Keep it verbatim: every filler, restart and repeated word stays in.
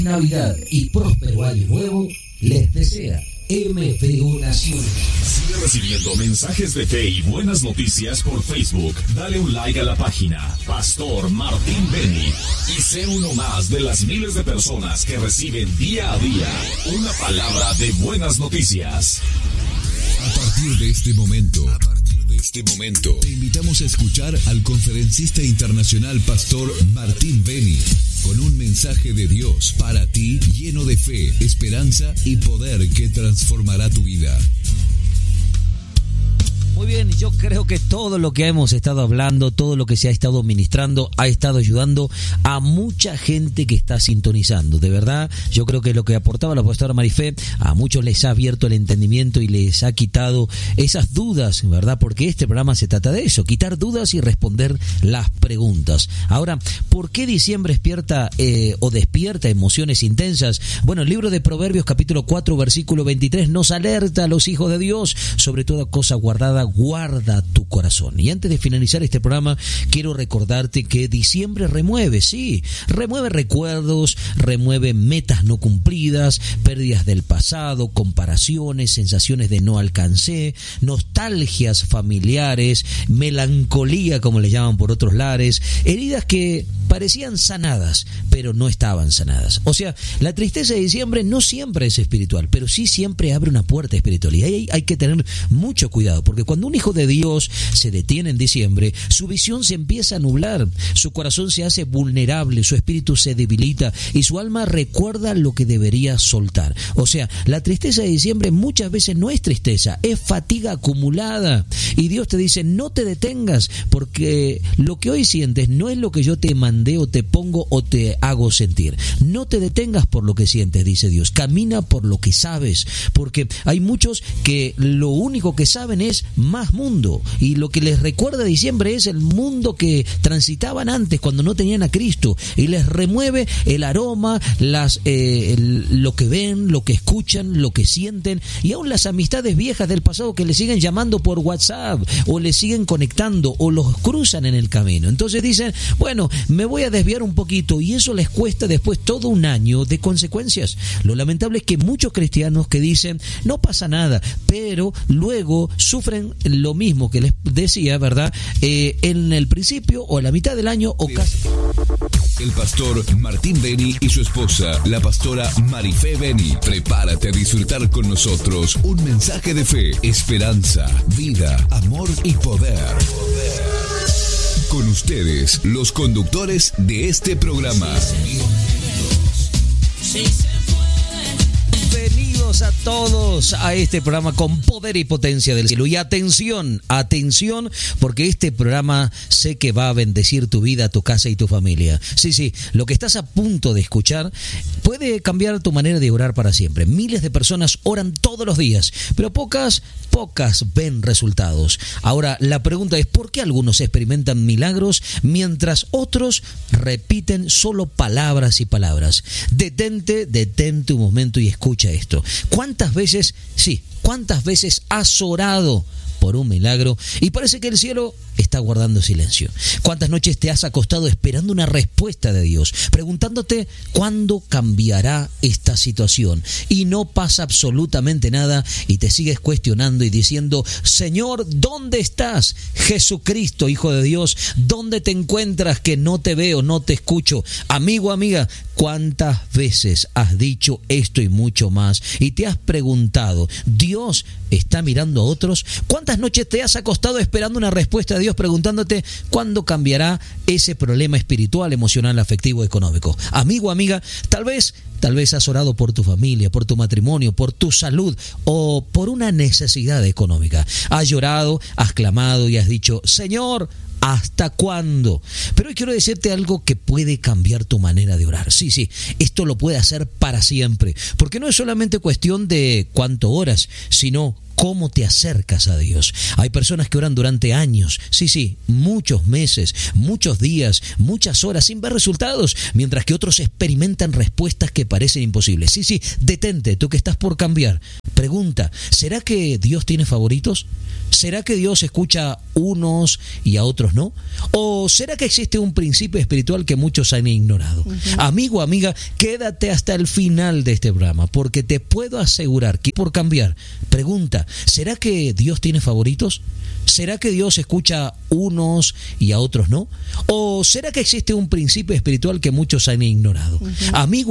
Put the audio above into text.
Navidad y próspero año nuevo les desea M V O Naciones. Sigue recibiendo mensajes de fe y buenas noticias por Facebook. Dale un like a la página Pastor Martín Beni y sé uno más de las miles de personas que reciben día a día una palabra de buenas noticias. A partir de este momento, a partir de este momento, te invitamos a escuchar al conferencista internacional Pastor Martín Beni con un mensaje de Dios para ti lleno de fe, esperanza y poder que transformará tu vida. Muy bien, yo creo que todo lo que hemos estado hablando, todo lo que se ha estado ministrando, ha estado ayudando a mucha gente que está sintonizando. De verdad, yo creo que lo que aportaba la pastora Marifé, a muchos les ha abierto el entendimiento y les ha quitado esas dudas, ¿verdad? Porque este programa se trata de eso, quitar dudas y responder las preguntas. Ahora, ¿por qué diciembre despierta eh, o despierta emociones intensas? Bueno, el libro de Proverbios, capítulo cuatro, versículo veintitrés, nos alerta a los hijos de Dios sobre toda cosa guardada, guarda tu corazón. Y antes de finalizar este programa, quiero recordarte que diciembre remueve, sí, remueve recuerdos, remueve metas no cumplidas, pérdidas del pasado, comparaciones, sensaciones de no alcancé, nostalgias familiares, melancolía, como le llaman por otros lares, heridas que parecían sanadas, pero no estaban sanadas. O sea, la tristeza de diciembre no siempre es espiritual, pero sí siempre abre una puerta espiritual. Y ahí hay que tener mucho cuidado, porque cuando un hijo de Dios se detiene en diciembre, su visión se empieza a nublar, su corazón se hace vulnerable, su espíritu se debilita y su alma recuerda lo que debería soltar. O sea, la tristeza de diciembre muchas veces no es tristeza, es fatiga acumulada. Y Dios te dice, no te detengas, porque lo que hoy sientes no es lo que yo te mandé o te pongo o te hago sentir. No te detengas por lo que sientes, dice Dios. Camina por lo que sabes, porque hay muchos que lo único que saben es más mundo, y lo que les recuerda diciembre es el mundo que transitaban antes cuando no tenían a Cristo, y les remueve el aroma, las eh, el, lo que ven, lo que escuchan, lo que sienten, y aún las amistades viejas del pasado que les siguen llamando por WhatsApp o les siguen conectando o los cruzan en el camino. Entonces dicen, bueno, me voy a desviar un poquito, y eso les cuesta después todo un año de consecuencias. Lo lamentable es que muchos cristianos que dicen, no pasa nada, pero luego sufren lo mismo que les decía, ¿verdad? Eh, en el principio o a la mitad del año o casi. El pastor Martín Beni y su esposa, la pastora Marifé Beni. Prepárate a disfrutar con nosotros un mensaje de fe, esperanza, vida, amor y poder. Con ustedes, los conductores de este programa. Bienvenidos a todos a este programa con poder y potencia del cielo. Y atención, atención, porque este programa sé que va a bendecir tu vida, tu casa y tu familia. Sí, sí, lo que estás a punto de escuchar puede cambiar tu manera de orar para siempre. Miles de personas oran todos los días, pero pocas, pocas ven resultados. Ahora, la pregunta es, ¿por qué algunos experimentan milagros mientras otros repiten solo palabras y palabras? Detente, detente un momento y escucha esto. ¿Cuántas veces, sí, cuántas veces has orado por un milagro y parece que el cielo está guardando silencio? ¿Cuántas noches te has acostado esperando una respuesta de Dios, preguntándote cuándo cambiará esta situación, y no pasa absolutamente nada y te sigues cuestionando y diciendo, Señor, ¿dónde estás? Jesucristo, Hijo de Dios, ¿dónde te encuentras que no te veo, no te escucho? Amigo, amiga, ¿cuántas veces has dicho esto y mucho más y te has preguntado, ¿Dios está mirando a otros? ¿Cuántas noches te has acostado esperando una respuesta de Dios, preguntándote cuándo cambiará ese problema espiritual, emocional, afectivo, económico? Amigo, amiga, tal vez, tal vez has orado por tu familia, por tu matrimonio, por tu salud o por una necesidad económica. Has llorado, has clamado y has dicho, Señor, ¿hasta cuándo? Pero hoy quiero decirte algo que puede cambiar tu manera de orar. Sí, sí, esto lo puede hacer para siempre, porque no es solamente cuestión de cuánto oras, sino cómo te acercas a Dios. Hay personas que oran durante años, sí, sí, muchos meses, muchos días, muchas horas sin ver resultados, mientras que otros experimentan respuestas que parecen imposibles. Sí, sí, detente, tú que estás por cambiar. Pregunta, ¿será que Dios tiene favoritos? ¿Será que Dios escucha a unos y a otros no? ¿O será que existe un principio espiritual que muchos han ignorado? Uh-huh. Amigo, amiga, quédate hasta el final de este programa, porque te puedo asegurar que por cambiar. Pregunta, ¿será que Dios tiene favoritos? ¿Será que Dios escucha a unos y a otros no? ¿O será que existe un principio espiritual que muchos han ignorado? Uh-huh. Amigo,